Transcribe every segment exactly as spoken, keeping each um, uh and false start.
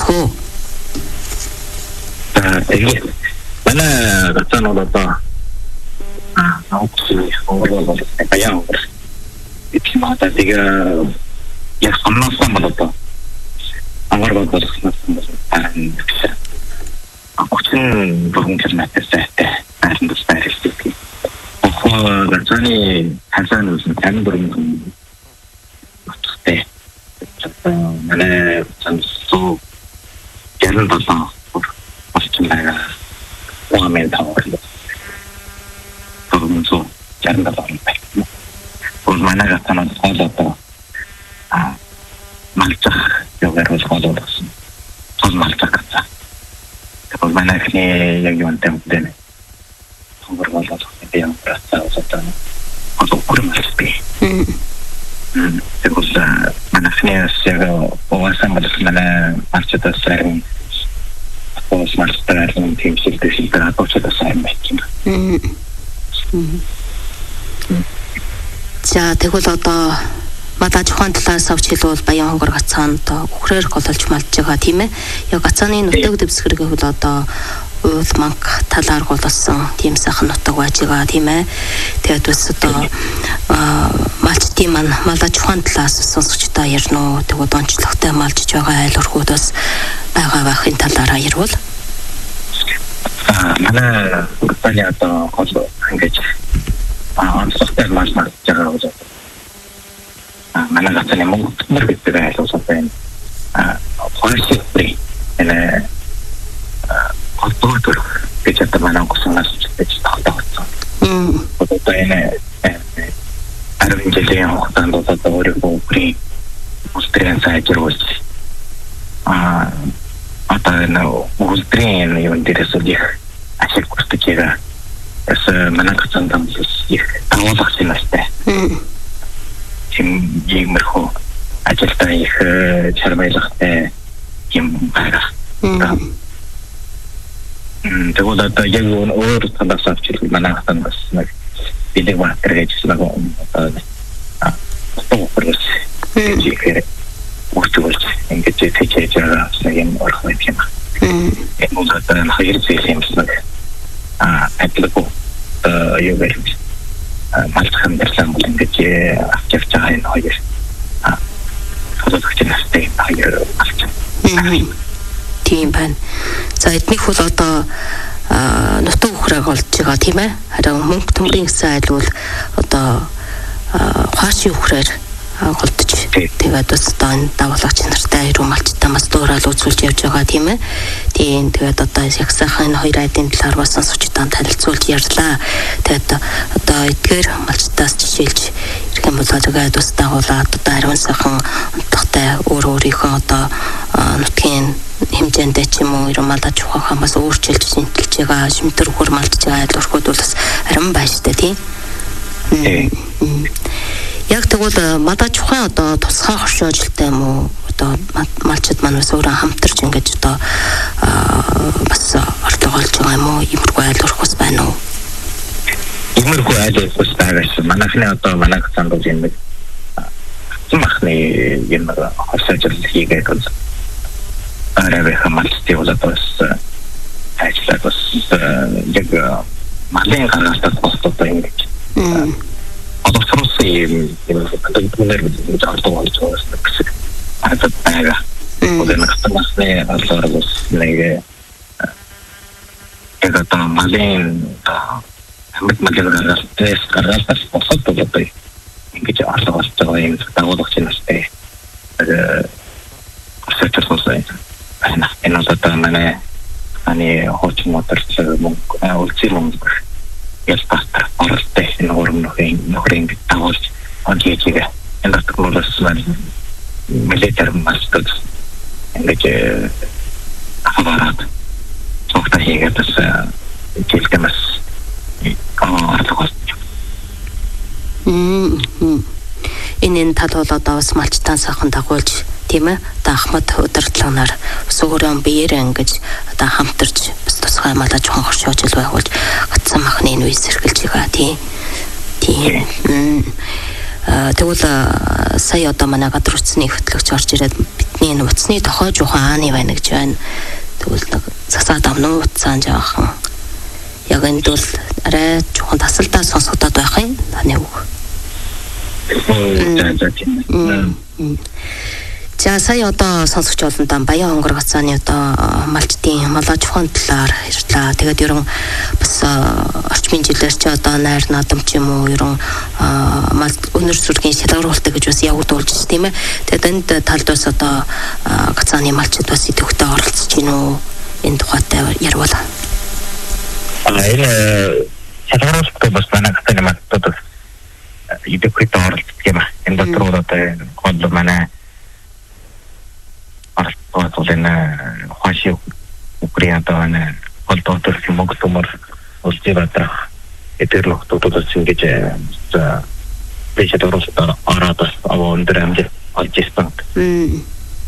хөө. Тэгээ манай гацаанууд одоо аа научи оолоо баян итмата тэгээ я самнасан болоо амар болчихсон байна. Очин бүгд мэдээсээ харин тустай хэлдэг. Охоо гацааны хансaan үсэн тань бүрэн утгатай. Манай самсуу яран болоо Australia, Wamel Tower. So, Jarna Ball. For Managatan all of the Malta, Yoga was followers. So Malta Kata. For Managani, you want them then. Over all of the young Prasa of the also Kurmas Bay. There was Manafnia Sero or some of the Mana Manchester Seven. Was master and teams of the sheep and approach the same making. За тэгвэл одоо мадаа чухайн талаас авч хэлвэл баян хонгор гацаанд үхрээр гололж малж байгаа тийм ээ. Яг гацааны нутаг дэвсгэрэг хөл одоо уул манг талаар голсон тийм сайхан нутаг байж байгаа тийм ээ. Тэгээд бас одоо малчтын маань мадаа чухайн талаас сонсогчдоо ярина уу. тэгвэл онцлогтой малжж байгаа айл өрхүүд бас байгаа байхын талаараа ярил. Аа манай уртаны одоо гол ингэж аа онцлогтой малж малж байгаа гэж. Аа манай гацаны мөнгө гэдэг айл усаа байна. Аа хойсипри энэ колтор гэж одоо манай госоос гэж тогтоогдсон. Мм. Одоо энэ арвин жилийн хугацаанд одоо өөрийнхөө үеийн устрын сайжруулж аа одоо энэ устрын юм дээрээс их ашиг хүртэж байгаа. Эс манай гацанд их тавуулах юмстай. Мм. Тим иймэрхүү ажилтаа их чармайлахтай юм байгаа. Мм. тэгвэл одоо яг өөр талаас авчил манай хатан бас нэг бэлэг баатар гэж нэг одоо одоо бүрс тийгээр өөртөө ингэж тийчээж байгаа нэг юм орох юм. Энэ මොකද хоёр зүйлийн нэг а атлего юу вэ? малцхан дэрсэн бол ингэж авчиж байгаа энэ хоёр а фотографч настай хоёр авч. Тийм байна. За эднийх бол одоо нутаг үхрэг болж байгаа тийм ээ. Харин мөнгө төмрийн гэсэн айл бол одоо хаашийн үхрээр голдож тэгээд бас одоо энэ дагуулагч нартай хэрүү малчтай бас дуурал үзүүлж явж байгаа тийм ээ. Тийм тэгээд одоо яг сайхан энэ хоёр айдын талаар бас сонсогчдод танилцуулж ярьлаа. Тэгээд одоо эдгээр малчтаас жишээлж ирэх юм бол тэгээд бас дагуулад одоо ариун сайхан онцлогтой өөр өөрийнхөө одоо нутгийн хэмжээндээ ч юм уу ирмал аж ахуйн бас өөрчилж шинжилж байгаа шимтэр хөр малдж байгаа айл өрхүүд бол бас арим байна шүү дээ тийм. Яг тэгвэл мадаж ухаан одоо тусгай хоршоо ажилтай юм уу одоо малчид маань бас өөрөө хамтарч ингэж одоо бас ортогоолж байгаа юм уу иймэрхүү айл өрх бас байна уу? Иймэрхүү айл өрх бас байгаа шүү. Манайхны одоо манай гацаанд бол юм махны юм хоршоо ажил хийгээд бол арай хамаалтай болоод бас ажлаа бас яг малын гаргалтад босдоо ингэж. Одоо сөрөс юм юм одоо түнэр гэж ардуу болж байгаа гэсэн. Одоо байгаа. Одоо нэг тасны алдар бас нэг яг одоо малын хамт малын гаргалтаас гаргалтаас босдоо одоо ингэж ардуу болж байгаа юм дагуулгач настай. Э сэтэрсээ ana eno tata mana ani hoch motor mong ulci mong yes pasta orte en orm no gen no gen tawos agi chiga en la tecnología man militar mastud en que avarat sokta higa tas kilkemas артогос м энэ тал бол одоо бас малчтан сайхан дагуулж тийм ээ одоо Ахмад удирдлагаар бас өөрөө биеэрээ ингэж одоо хамтарч бас тусгай малаж хон хоршоож л байгуулж гацсан махны энэ үе сэргэлж байгаа тийм тийм тэгвэл сая одоо манай гадар утасны хөтлөгч орж ирээд бидний энэ утасны тохиож ухаан ааны байна гэж байна. Тэгвэл нэг засаад амнуу утсаан жаахан. Яг энэ бол арай жоохон тасалдаа сонсогдоод байх юм. Таны үг. За сая одоо сонсогч олонтаа Баян хонгор гацааны одоо малчдын малаж ухаан талаар ярьлаа. Тэгээд ерөн бас орчмын жилээр ч одоо найр наадам ч юм уу ерөн мал өнөр сүргийн шалгаруултаа гэж бас явагдуулж тийм ээ. Тэгээд энд талд бас одоо гацааны малчд бас идэвхтэй оролцож гин үү энэ тухайтай ярил. А энэ шалгаруултаа бас манай гацааны малчдад идэвхтэй оролцож юм. Энэ дотор одоо гол манай оролцуулна хашиг Украинадаа холдоотой Монгол төмөр улсдаа эдгээр хотуудад ингэж за бэчэд оролцоо ороод аваа өндөр амжилт олж ирсэн.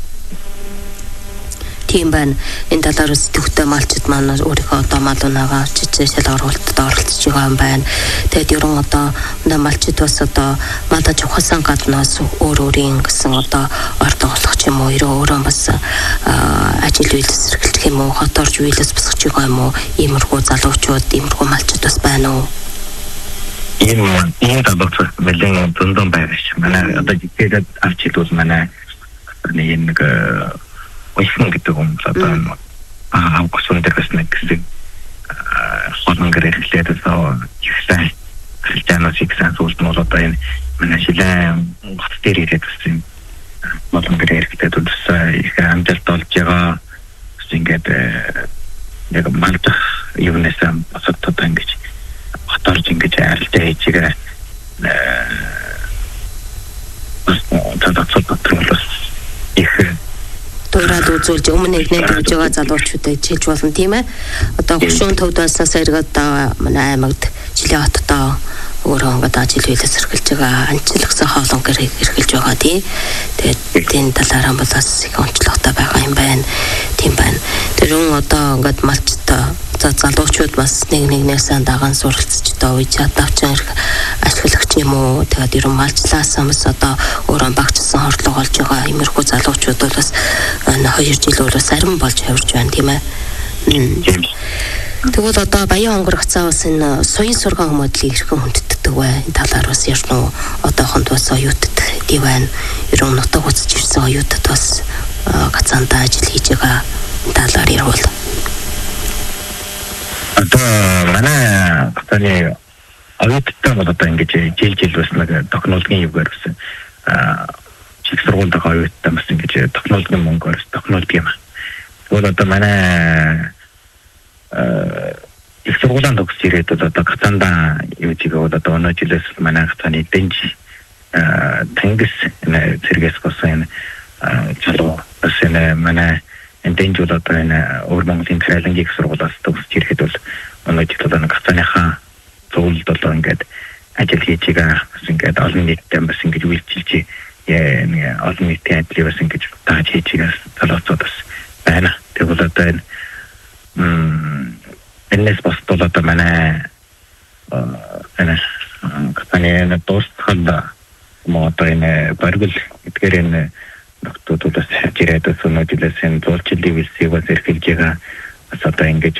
Тийм байна. Энэ талаар үстэхтэй малчд маань өөрийнхөө одоо малуунагаа жижиг шалгаруулалтад оролцож байгаа юм байна. Тэгээд ерөн одоо малчд бас одоо малаж ухасан гаднаас өөр өөрийн гэсэн одоо орд олох ч юм уу өөрөө бас ажил үйлс эрхэлж юм уу хоторж үйлс босгож байгаа юм уу иймэрхүү залуучууд иймэрхүү малчд бас байна уу? Ийм ийм талбарт бэлэн дундун байгаа ш. Манай одоо жигээд авчилуул манай нэг Ойсон гэдэг юм одоо август дээрээс нэг гэсэн хон гэрэлтэй тоо ихсэн христианос ихсэн зүйлд нь одоо энэ манай шилэн гот дээр ирээд гэсэн болон гэрэлтэй тулсаа их амжилт олж байгаа ингээд яг малтах юунесаа босоод ингэж хоторж ингэж арилтаа хийж байгаа бас тодорхой их Тураад үзүүлж өмнө нэг нэгж байгаа залуучуудыг чилж болно тийм ээ. Одоо хөшүүн төвдөөсөөс эргээд манай аймагт жилийн хотдоо өөрөө ингээд ажил үйлс эрхэлж байгаа анчлагсан хоолон гэр эрхэлж байгаа тий. Тэгээд энэ талаараа бол бас их онцлогтой байгаа юм байна. Тийм байна. Тэрэн одоо ингээд малчтай за залуучууд бас нэг нэгнээсээ дагаан суралцж одоо үе чадварчин ашиглагч юм уу тэгээд ерөн малчлаасаа бас одоо өөрөө багчсан хордлого олж байгаа иймэрхүү залуучууд бол бас хоёр жил бол бас арим болж явж байна тийм ээ. Тэгвэл одоо Баян хонгор гацаа бас энэ соён сургаан моделийг хэрхэн хүндэтдэг вэ? Энэ талаар бас ярина уу? Одоохонд бас оюутад дэв байна. Ерөн нутаг уцж ирсэн оюутад бас гацаандаа ажил хийж байгаа талаар ярил. Одоо манай гацааны оюуттай бол одоо ингэж жил жил бас нэг технологийн югаар бас чих сургуультай оюуттай бас ингэж технологийн мөнгөөр технологи юм. Тэгвэл одоо манай их сургуулийн төгс ирээд одоо гацаандаа юу чигээ одоо өнөө жилээс манай гацааны дэнж тэнгис зэрэгс госын чалуу бас энэ манай дэнж бол одоо энэ өөр Монголын Крайлангийн их сургуулиас төгс ирэхэд бол өнөө жил одоо гацааныхаа зөвлөлд бол ингээд ажил хийж байгаа бас ингээд олон нийтэд бас ингэж үйлчилж яа олон нийтийн ажлыг бас ингэж тааж хийж байгаа залуучууд бас байна. Тэгвэл одоо энэ энэс бас бол одоо манай энэ гацааны дуустханд мото энэ баргал эдгээр энэ нөтөдөөс хаж ирээд өнөө жилээс энэ зурчлалын вилсийг бас эрхэлж байгаа бас одоо ингэж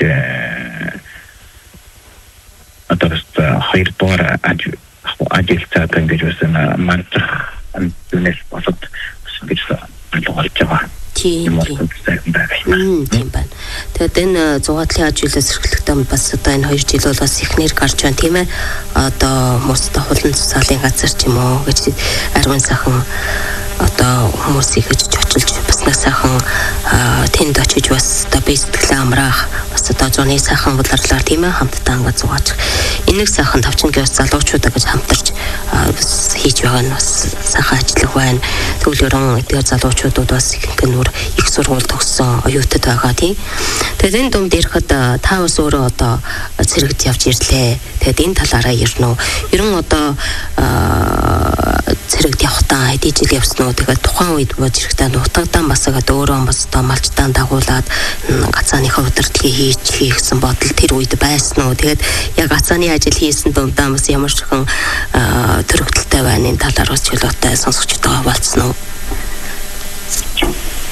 одоо хоёр дугаар ажилтнаа ингэж бас манчах анхнээс босод ингэж болж байгаа. Тийм байна. Тэгээд энэ зугаатлын ажлаас эрхлэхдээ бас одоо энэ хоёр жил бол бас ихнэр гарч байна тийм ээ. Одоо хүмүүстээ хулан цуцаалын газар ч юм уу гэж арван сайхан одоо хүмүүсийг гэж очилж бас нэг сайхан тэнд очиж бас одоо би сэтгэлээ амраах бас одоо зуны сайхан болорлоор тийм ээ хамтдаа ингээд зугаач. Энийг сайхан тавчингийн бас залуучуудаа гэж хамтарч бас хийж байгаа нь бас сайхан ажиллах байна. Тэгвэл ерөн эдгээр залуучуудад бас их нөр их сургууль төгссөн оюутад байгаа тийм. Тэгээд энэ дунд ирэхэд та бас өөрөө одоо цэрэгт явж ирлээ. Тэгээд энэ талаараа ярина уу? Ерөн одоо цэрэгт явахтаа хэдий жил явсан уу? Тэгээд тухайн үед бож ирэхдээ нутагдан бас тэгээд өөрөө бас одоо малчтаан дагуулад гацааныхаа удирдлагыг хийж хийгсэн бодол тэр үед байсан уу? Тэгээд яг гацааны ажил хийсэн дундаа бас ямар ч хэн төрөгдөлтэй байна энэ талаар бас чөлөөтэй сонсогчдоо болцсон уу?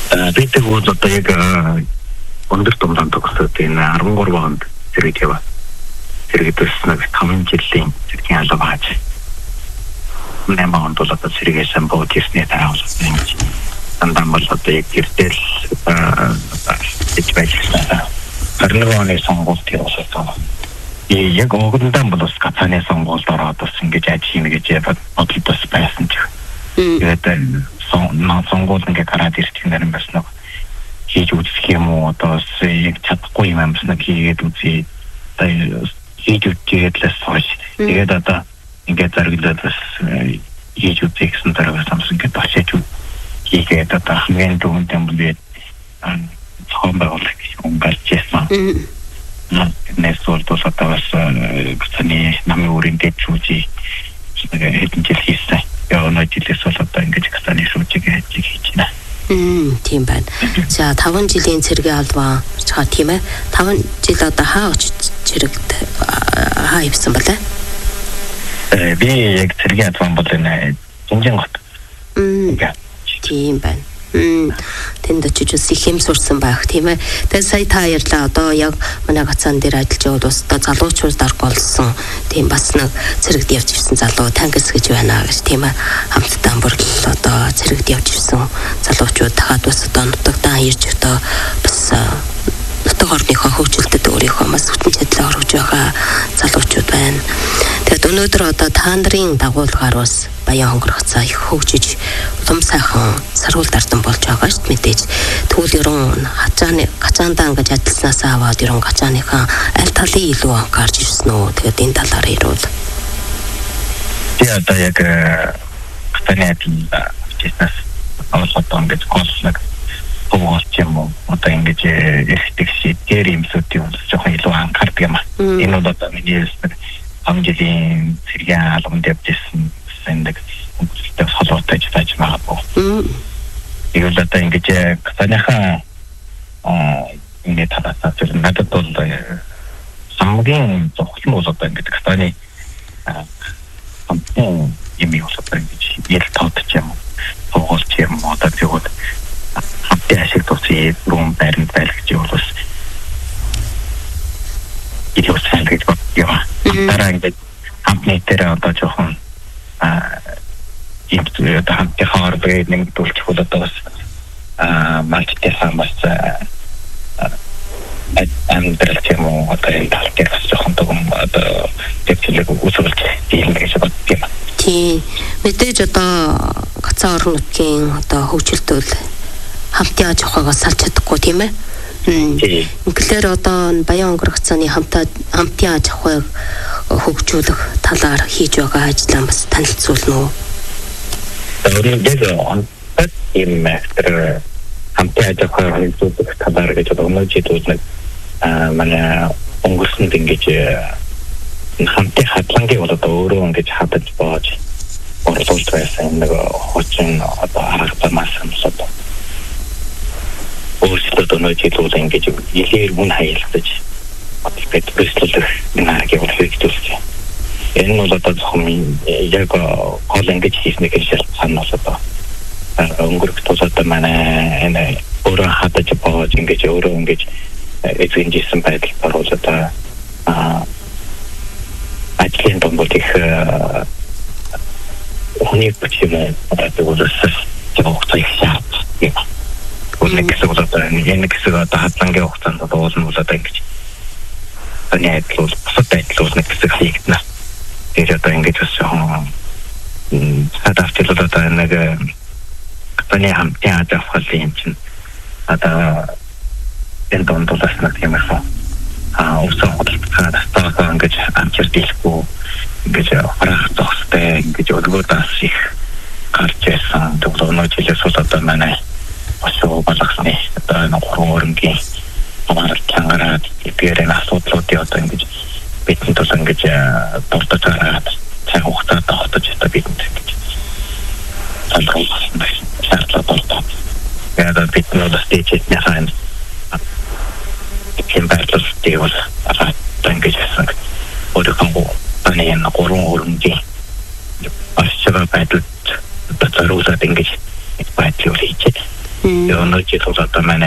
бид бол одоо яг өндөр томдон тогтсод энэ арван гурав онд зэрэг яваа. Зэрэгдээс нэг таван жилийн зэргийн алба хааж. Нэмэнд бол одоо зэрэгээс бод ирсний дараа болсон юм чи. Андам бол одоо яг гэртэл гэж байлаа. Харин оны сонгуульд явуулсан. И яг өгдөнтэй бол бас гацааны сонгуульд ороод бас ингэж ажиж юм гэж бодлоос байсан ч. Тэгээд сонгуул ингээ гараад ирчих юм бас нэг хийж үзэх юм уу одоо яг чадахгүй юм бас нэг хийгээд үзье. Хийж үзээд л сууж. Тэгээд одоо ингээ зэрэглээд бас хийж үзэх гэсэн дараа бас ингээ бачиж хийгээд одоо хамгийн дүүнд юм бид цаан байгуулах юм гарчсан. Нэсвол то одоо бас гацааны намын өрөндөө чүүжи хэдэн жил хийсэн. Яа нөжилээс бол одоо ингэж гацааны шүүжиг хийж байна. Мм тийм байна. За таван жилийн цэргийн албаа чаа тийм ээ. таван жил одоо хаа очиж цэрэгт хаа ивсэн балай? Э би яг цэргийн албаа бол энэ Жинжингот. Мм тийм байна. Мм тэнд очиж их юм сурсан байх тийм ээ. Тэгээ сая та ярьлаа одоо яг манай гацаан дээр ажиллаж яваад бас одоо залуучууд дарг болсон тийм бас нэг цэрэгт явж ирсэн залуу тангис гэж байна гэж тийм ээ. Хамтдаа бүрл одоо цэрэгт явж ирсэн залуучууд тахад бас одоо нутагтаа ирж одоо бас нутаг орныхоо хөгжилтэд өөрийнхөө бас хүчин чадлаа орж байгаа залуучууд байна. Тэгээд өнөөдөр одоо та нарын дагуулгаар бас Баян хонгорох цаа их хөгжиж улам сайхан саргуул дардан болж байгаа шүү дээ мэдээж. Тэгвэл ерөн хацааны гацаандаа ингэж ажилласнаас аваад ерөн гацааныхаа аль талын илүү анхаарч ирсэн үү? Тэгээд энэ талаар ярил. Я одоо яг гацааны ажилласнаас аваад ингэж консулаг хөвгөлч юм уу? Одоо ингэж эрхтэг шийдгээр юмсуудын бол жоохон илүү анхаардаг юм аа. Энэ бол одоо миний амжилтын цэргийн албанд явжсэн сэндэг өнгөлтэй холбоотой ажиллаж байгаа бо. Игэл одоо ингэж гацааныхаа аа энэ талаасаа зөв надад бол хамгийн зөвхөн бол одоо ингэж гацааны амтэн юм юу одоо ингэж ил тоодч юм хөвгөлч юм одоо зөвхөн хамтын ашиг тусгий рум баримт байлгаж явуулсан. Илүү сайн гэж бодъё. Дараа ингэж хамтны дээр одоо жоохон а ийм одоо хамтын хооронд нэгдүүлчих бол одоо бас а малттай хамаас амдрал тийм үү одоо энэ тал дээр бас жоохон том одоо төвчлэг үүсгэж тийм гэж бодъё. Тийм мэдээж одоо гацаа орон нутгийн одоо хөгжилтөл хамтын аж ахуйгаас салж чадахгүй тийм ээ. Инглээр одоо Баян хонгорох цааны хамтаа хамтын аж ахуйг хөгжүүлэх талаар хийж байгаа ажлаа бас танилцуулна уу? Өөрөөр хэлбэл ийм мастер хамтын аж ахуйг хөгжүүлэх талаар гэж өнөөдөр жишээлбэл аа манай өнгөрсөнд ингэж хамтын хадлагыг бол одоо өөрөө ингэж хадаж боож орлуулж байсан нэг хочин одоо арга замаас хамсаад өөрсдөө өнөөдөр ингэж илээр мөн хаялгаж අපිට ප්‍රශ්නවල නාගේ වලට энэ бол одоо зөвхөн яг коллеж хийсний гэж санаасаа өнгөрөх тусаад манай энэ өөрөө хатаж боож ингэж өөрөө ингэж эцэгжсэн байдал оруулаад а ажлын домбод их хүний бичмээ одоо зөвхөн зөвхөн их шат юм. Үнэ гэсэн бол одоо энэ гэсэн одоо хатлангийн хугацаанд уулна бол одоо ингэж таны адил бусад адил нэг хэсэг хийгдэнэ. Тэгээд одоо ингэж бас хадавчл одоо нэг таны хамтын аж ахуйн юм чинь одоо энэ дондолс нэг юм аа а усан хөдөлгөөнд тастаа ингэж амжилт дийлэхгүй ингэж харах зохистой ингэж өлгөөдөөс их гарч ирсэн. Тэгвэл өнөөдөр жилээс бол одоо манай осоо балахсны одоо нэг хөрөнгөний аваар чангараад эдгээрэн асуудлуудын одоо ингэж бидэнд бол ингэж дурдж байгаа цаг хугацаанд тогтож одоо бидэнд ингэж залруулсан байна. Шаардлага болдог. Тэгээд бид нар стейжэд яхан тийм байдлаар тэгвэл аа ингэж ясан өөрөөр таны энэ гурван хөрөнгөний ашиг байдалд батаруусаад ингэж байдлыг хийж Тэгээ өнөөдөр бол одоо манай